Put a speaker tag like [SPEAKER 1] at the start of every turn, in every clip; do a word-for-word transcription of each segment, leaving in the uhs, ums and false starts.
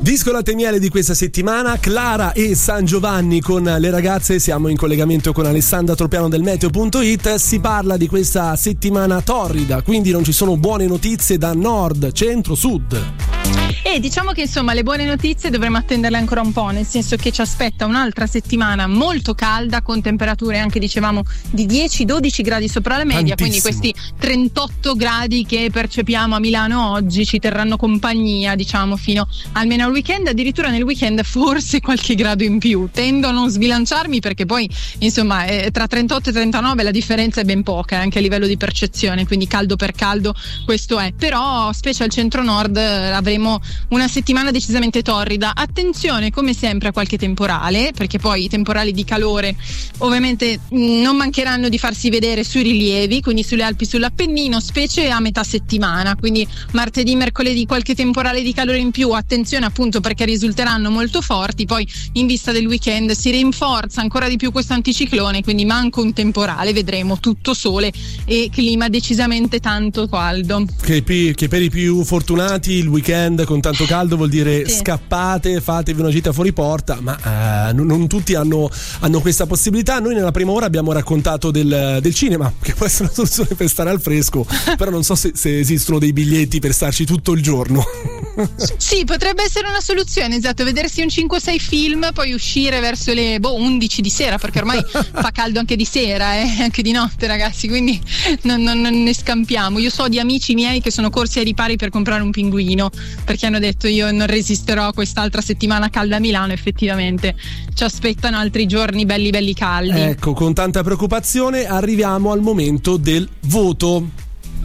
[SPEAKER 1] Disco latte e miele di questa settimana, Clara e San Giovanni con le ragazze. Siamo in collegamento con Alessandra Tropiano del meteo punto it. Si parla di questa settimana torrida, quindi non ci sono buone notizie da nord, centro, sud.
[SPEAKER 2] E diciamo che insomma le buone notizie dovremmo attenderle ancora un po', nel senso che ci aspetta un'altra settimana molto calda con temperature anche dicevamo di dieci dodici gradi sopra la media.
[SPEAKER 1] Tantissimo.
[SPEAKER 2] Quindi questi trentotto gradi che percepiamo a Milano oggi ci terranno compagnia diciamo fino almeno al weekend, addirittura nel weekend forse qualche grado in più. Tendo a non sbilanciarmi perché poi insomma eh, tra trentotto e trentanove la differenza è ben poca anche a livello di percezione, quindi caldo per caldo questo è, però specie al centro nord eh, avremo una settimana decisamente torrida. Attenzione come sempre a qualche temporale, perché poi i temporali di calore ovviamente mh, non mancheranno di farsi vedere sui rilievi, quindi sulle Alpi, sull'Appennino, specie a metà settimana, quindi martedì, mercoledì qualche temporale di calore in più. Attenzione appunto perché risulteranno molto forti, poi in vista del weekend si rinforza ancora di più questo anticiclone, quindi manco un temporale, vedremo tutto sole e clima decisamente tanto caldo.
[SPEAKER 1] Che, che per i più fortunati il weekend con tanto caldo vuol dire
[SPEAKER 2] sì.
[SPEAKER 1] Scappate, fatevi una gita fuori porta, ma eh, non, non tutti hanno, hanno questa possibilità. Noi nella prima ora abbiamo raccontato del, del cinema, che può essere una soluzione per stare al fresco, però non so se, se esistono dei biglietti per starci tutto il giorno.
[SPEAKER 2] Sì, potrebbe essere una soluzione, esatto, vedersi un cinque sei film, poi uscire verso le boh, undici di sera, perché ormai fa caldo anche di sera, eh, anche di notte ragazzi, quindi non, non, non ne scampiamo. Io so di amici miei che sono corsi ai ripari per comprare un pinguino, perché hanno detto io non resisterò a quest'altra settimana calda a Milano. Effettivamente ci aspettano altri giorni belli belli caldi.
[SPEAKER 1] Ecco, con tanta preoccupazione arriviamo al momento del voto.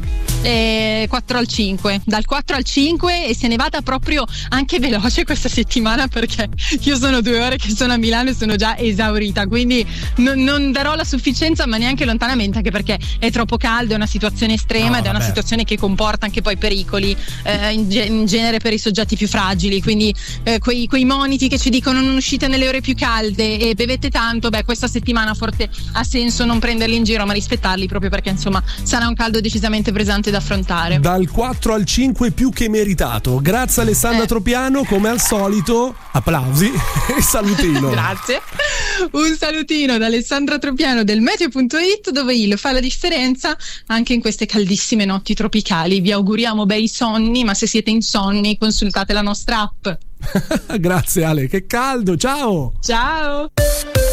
[SPEAKER 2] Eh, quattro al cinque, dal quattro al cinque, e se ne vada proprio anche veloce questa settimana, perché io sono due ore che sono a Milano e sono già esaurita, quindi non, non darò la sufficienza ma neanche lontanamente, anche perché è troppo caldo, è una situazione estrema
[SPEAKER 1] no,
[SPEAKER 2] ed è una
[SPEAKER 1] vabbè.
[SPEAKER 2] situazione che comporta anche poi pericoli eh, in, ge- in genere per i soggetti più fragili, quindi eh, quei, quei moniti che ci dicono non uscite nelle ore più calde e bevete tanto, beh questa settimana forse ha senso non prenderli in giro ma rispettarli, proprio perché insomma sarà un caldo decisamente pesante da affrontare.
[SPEAKER 1] Dal quattro al cinque più che meritato. Grazie Alessandra
[SPEAKER 2] eh.
[SPEAKER 1] Tropiano, come al solito applausi e salutino.
[SPEAKER 2] Grazie. Un salutino da Alessandra Tropiano del meteo punto it, dove il fa la differenza anche in queste caldissime notti tropicali. Vi auguriamo bei sonni, ma se siete insonni consultate la nostra app.
[SPEAKER 1] Grazie Ale, che caldo, ciao.
[SPEAKER 2] Ciao.